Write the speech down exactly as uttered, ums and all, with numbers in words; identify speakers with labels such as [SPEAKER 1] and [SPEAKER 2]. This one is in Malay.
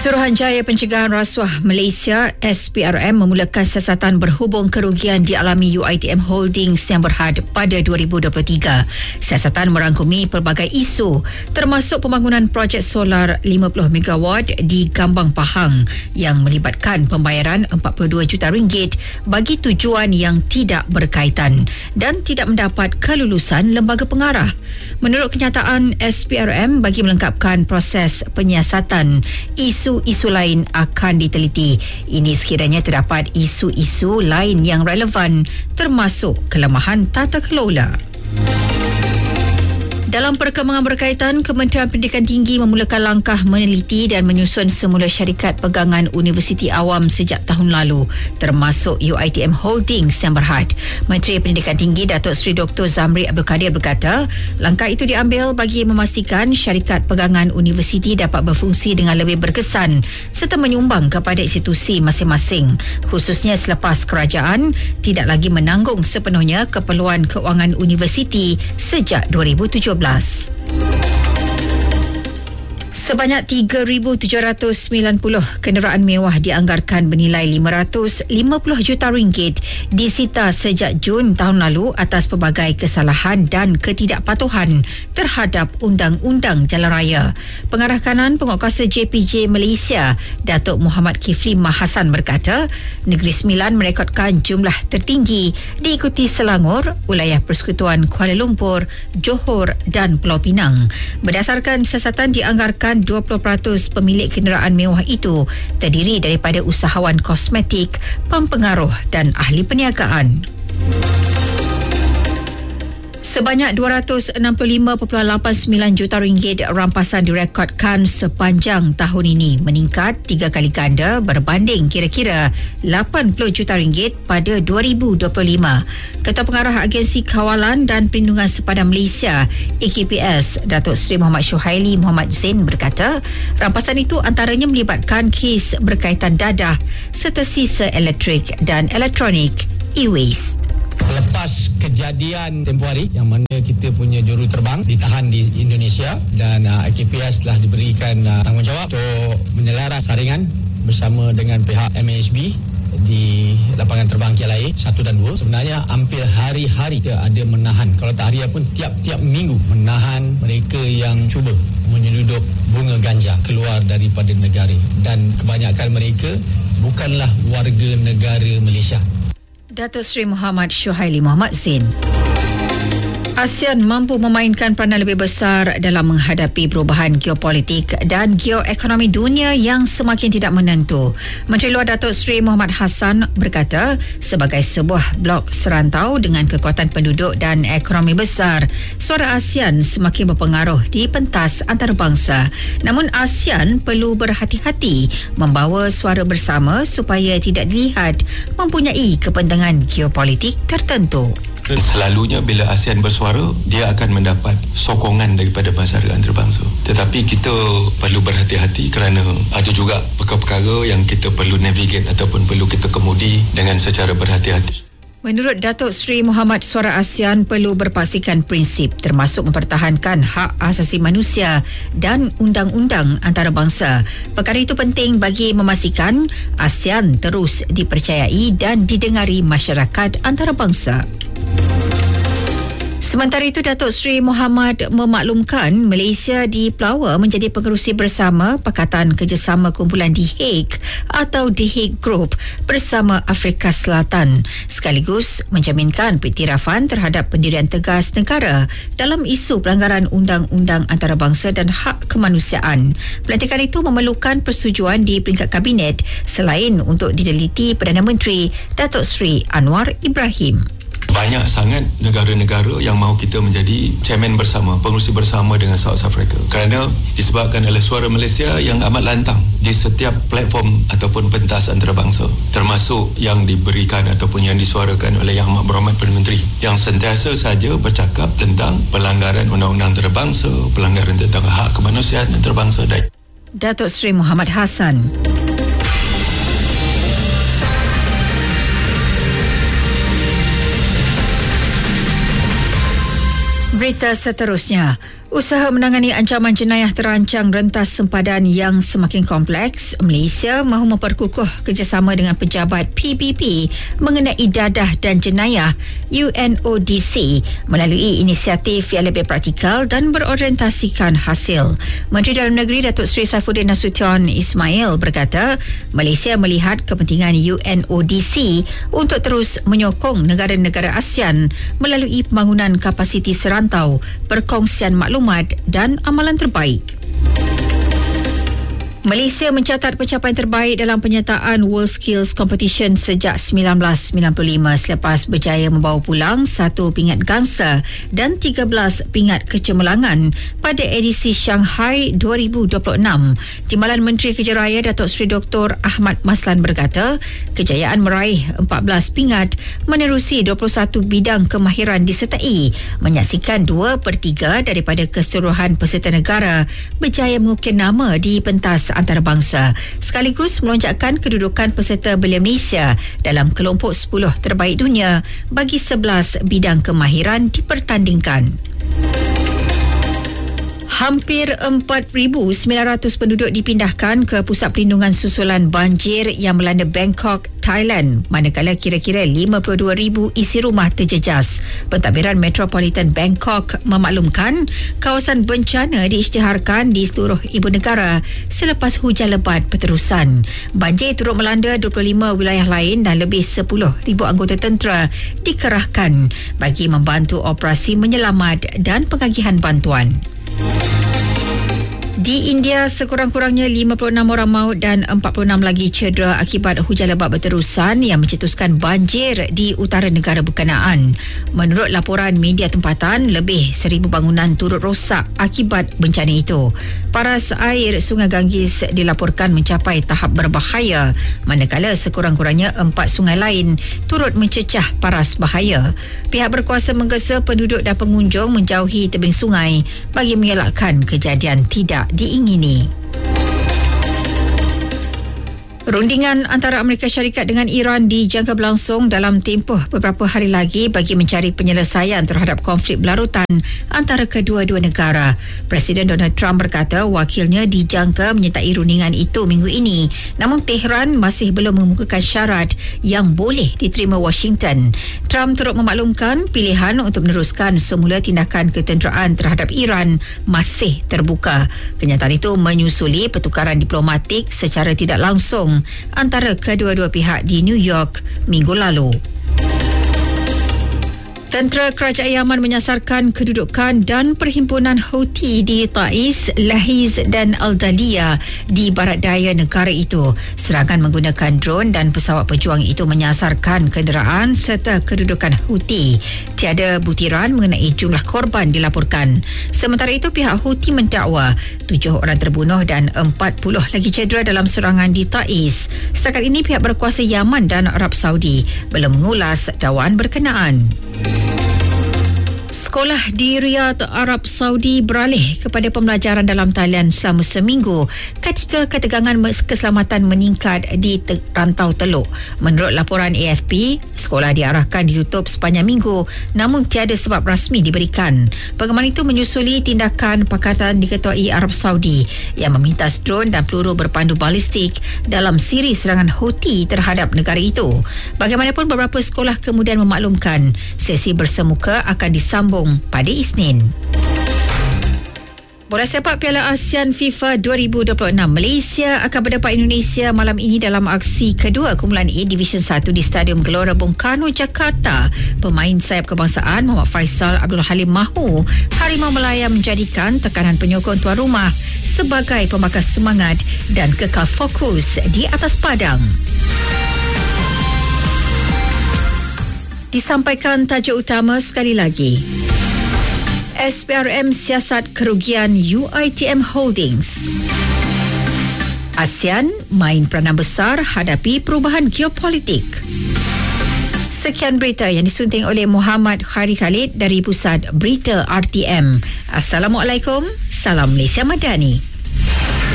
[SPEAKER 1] Suruhanjaya Pencegahan Rasuah Malaysia S P R M memulakan siasatan berhubung kerugian dialami U I T M Holdings yang berhad pada dua ribu dua puluh tiga. Siasatan merangkumi pelbagai isu termasuk pembangunan projek solar lima puluh megawatt di Gambang Pahang yang melibatkan pembayaran empat puluh dua juta ringgit bagi tujuan yang tidak berkaitan dan tidak mendapat kelulusan lembaga pengarah. Menurut kenyataan S P R M, bagi melengkapkan proses penyiasatan, isu-isu lain akan diteliti. Ini sekiranya terdapat isu-isu lain yang relevan termasuk kelemahan tata kelola. Dalam perkembangan berkaitan, Kementerian Pendidikan Tinggi memulakan langkah meneliti dan menyusun semula syarikat pegangan universiti awam sejak tahun lalu, termasuk U I T M Holdings yang berhad. Menteri Pendidikan Tinggi Datuk Seri Doktor Zamri Abdul Kadir berkata, langkah itu diambil bagi memastikan syarikat pegangan universiti dapat berfungsi dengan lebih berkesan serta menyumbang kepada institusi masing-masing, khususnya selepas kerajaan tidak lagi menanggung sepenuhnya keperluan kewangan universiti sejak dua ribu tujuh belas. Sebanyak tiga ribu tujuh ratus sembilan puluh kenderaan mewah dianggarkan bernilai lima ratus lima puluh juta ringgit disita sejak Jun tahun lalu atas pelbagai kesalahan dan ketidakpatuhan terhadap Undang-Undang Jalan Raya. Pengarah kanan Penguatkuasa J P J Malaysia, Datuk Muhammad Kifli Mahasan berkata, Negeri Sembilan merekodkan jumlah tertinggi diikuti Selangor, Wilayah Persekutuan Kuala Lumpur, Johor dan Pulau Pinang. Berdasarkan siasatan, dianggarkan dua puluh peratus pemilik kenderaan mewah itu terdiri daripada usahawan kosmetik, pempengaruh dan ahli perniagaan. Sebanyak dua ratus enam puluh lima perpuluhan lapan sembilan juta ringgit rampasan direkodkan sepanjang tahun ini, meningkat tiga kali ganda berbanding kira-kira lapan puluh juta ringgit pada dua ribu dua puluh lima. Ketua Pengarah Agensi Kawalan dan Perlindungan Sepadan Malaysia A K P S, Datuk Seri Muhammad Syuhaili Muhammad Zain berkata, rampasan itu antaranya melibatkan kes berkaitan dadah serta sisa elektrik dan elektronik e-waste.
[SPEAKER 2] Selepas kejadian tempoh hari yang mana kita punya juru terbang ditahan di Indonesia dan uh, A K P S telah diberikan uh, tanggungjawab untuk menyelaras saringan bersama dengan pihak M A H B di lapangan terbang K L I A satu dan dua. Sebenarnya hampir hari-hari kita ada menahan, kalau tak hari pun tiap-tiap minggu menahan mereka yang cuba menyelundup bunga ganja keluar daripada negara, dan kebanyakan mereka bukanlah warga negara Malaysia.
[SPEAKER 1] Datuk Seri Muhammad Syuhaili Muhammad Zain. ASEAN mampu memainkan peranan lebih besar dalam menghadapi perubahan geopolitik dan geoekonomi dunia yang semakin tidak menentu. Menteri Luar Datuk Seri Muhammad Hassan berkata, sebagai sebuah blok serantau dengan kekuatan penduduk dan ekonomi besar, suara ASEAN semakin berpengaruh di pentas antarabangsa. Namun ASEAN perlu berhati-hati membawa suara bersama supaya tidak dilihat mempunyai kepentingan geopolitik tertentu.
[SPEAKER 3] Selalunya bila ASEAN bersuara, dia akan mendapat sokongan daripada masyarakat antarabangsa. Tetapi kita perlu berhati-hati kerana ada juga perkara-perkara yang kita perlu navigate ataupun perlu kita kemudi dengan secara berhati-hati.
[SPEAKER 1] Menurut Datuk Seri Muhammad, suara ASEAN perlu berpasingkan prinsip termasuk mempertahankan hak asasi manusia dan undang-undang antarabangsa. Perkara itu penting bagi memastikan ASEAN terus dipercayai dan didengari masyarakat antarabangsa. Sementara itu, Datuk Seri Muhammad memaklumkan Malaysia dipelawa menjadi pengerusi bersama Pakatan Kerjasama Kumpulan The Hague atau The Hague Group bersama Afrika Selatan, sekaligus menjaminkan pengiktirafan terhadap pendirian tegas negara dalam isu pelanggaran undang-undang antarabangsa dan hak kemanusiaan. Pelantikan itu memerlukan persetujuan di peringkat kabinet selain untuk diteliti Perdana Menteri Datuk Seri Anwar Ibrahim.
[SPEAKER 3] Banyak sangat negara-negara yang mahu kita menjadi chairman bersama, pengerusi bersama dengan South Africa, kerana disebabkan oleh suara Malaysia yang amat lantang di setiap platform ataupun pentas antarabangsa, termasuk yang diberikan ataupun yang disuarakan oleh Yang Amat Berhormat Perdana Menteri, yang sentiasa saja bercakap tentang pelanggaran undang-undang antarabangsa, pelanggaran tentang hak kemanusiaan antarabangsa.
[SPEAKER 1] Datuk Seri Muhammad Hassan. Berita seterusnya, Usaha menangani ancaman jenayah terancang rentas sempadan yang semakin kompleks, Malaysia mahu memperkukuh kerjasama dengan pejabat P B B mengenai dadah dan jenayah U N O D C melalui inisiatif yang lebih praktikal dan berorientasikan hasil. Menteri Dalam Negeri Datuk Seri Saifuddin Nasution Ismail berkata, Malaysia melihat kepentingan U N O D C untuk terus menyokong negara-negara ASEAN melalui pembangunan kapasiti serantau, perkongsian maklumat dan amalan terbaik. Malaysia mencatat pencapaian terbaik dalam penyertaan World Skills Competition sejak sembilan belas sembilan puluh lima selepas berjaya membawa pulang satu pingat gangsa dan tiga belas pingat kecemerlangan pada edisi Shanghai dua ribu dua puluh enam. Timbalan Menteri Kerja Raya Datuk Seri Doktor Ahmad Maslan berkata, kejayaan meraih empat belas pingat menerusi dua puluh satu bidang kemahiran disertai, menyaksikan dua per tiga daripada keseluruhan peserta negara berjaya mengukir nama di pentas antarabangsa, sekaligus melonjakkan kedudukan peserta belia Malaysia dalam kelompok sepuluh terbaik dunia bagi sebelas bidang kemahiran dipertandingkan. Hampir empat ribu sembilan ratus penduduk dipindahkan ke pusat perlindungan susulan banjir yang melanda Bangkok, Thailand, manakala kira-kira lima puluh dua ribu isi rumah terjejas. Pentadbiran Metropolitan Bangkok memaklumkan kawasan bencana diisytiharkan di seluruh ibu negara selepas hujan lebat berterusan. Banjir turut melanda dua puluh lima wilayah lain dan lebih sepuluh ribu anggota tentera dikerahkan bagi membantu operasi menyelamat dan pengagihan bantuan. Di India, sekurang-kurangnya lima puluh enam orang maut dan empat puluh enam lagi cedera akibat hujan lebat berterusan yang mencetuskan banjir di utara negara berkenaan. Menurut laporan media tempatan, lebih seribu bangunan turut rosak akibat bencana itu. Paras air Sungai Ganges dilaporkan mencapai tahap berbahaya, manakala sekurang-kurangnya empat sungai lain turut mencecah paras bahaya. Pihak berkuasa menggesa penduduk dan pengunjung menjauhi tebing sungai bagi mengelakkan kejadian tidak diingini. Rundingan antara Amerika Syarikat dengan Iran dijangka berlangsung dalam tempoh beberapa hari lagi bagi mencari penyelesaian terhadap konflik berlarutan antara kedua-dua negara. Presiden Donald Trump berkata wakilnya dijangka menyertai rundingan itu minggu ini, namun Tehran masih belum mengemukakan syarat yang boleh diterima Washington. Trump turut memaklumkan pilihan untuk meneruskan semula tindakan ketenteraan terhadap Iran masih terbuka. Kenyataan itu menyusuli pertukaran diplomatik secara tidak langsung antara kedua-dua pihak di New York minggu lalu. Tentera Kerajaan Yaman menyasarkan kedudukan dan perhimpunan Houthi di Taiz, Lahiz dan Al-Dalia di barat daya negara itu. Serangan menggunakan drone dan pesawat pejuang itu menyasarkan kenderaan serta kedudukan Houthi. Tiada butiran mengenai jumlah korban dilaporkan. Sementara itu, pihak Houthi mendakwa tujuh orang terbunuh dan empat puluh lagi cedera dalam serangan di Taiz. Setakat ini, pihak berkuasa Yaman dan Arab Saudi belum mengulas dakwaan berkenaan. Sekolah di Riyadh, Arab Saudi beralih kepada pembelajaran dalam talian selama seminggu ketika ketegangan keselamatan meningkat di te- rantau Teluk. Menurut laporan A F P, sekolah diarahkan ditutup sepanjang minggu namun tiada sebab rasmi diberikan. Pengumuman itu menyusuli tindakan Pakatan diketuai Arab Saudi yang memintas drone dan peluru berpandu balistik dalam siri serangan Houthi terhadap negara itu. Bagaimanapun, beberapa sekolah kemudian memaklumkan sesi bersemuka akan disambung pada Isnin. Bola sepak Piala ASEAN FIFA dua ribu dua puluh enam, Malaysia akan berdepan Indonesia malam ini dalam aksi kedua kumpulan A Division satu di Stadium Gelora Bung Karno, Jakarta. Pemain sayap kebangsaan Muhammad Faisal Abdul Halim mahu Harimau Melaya menjadikan tekanan penyokong tuan rumah sebagai pembakas semangat dan kekal fokus di atas padang. Disampaikan tajuk utama sekali lagi. S P R M siasat kerugian U I T M Holdings. ASEAN main peranan besar hadapi perubahan geopolitik. Sekian berita yang disunting oleh Muhammad Khari Khalid dari Pusat Berita R T M. Assalamualaikum, salam Malaysia Madani.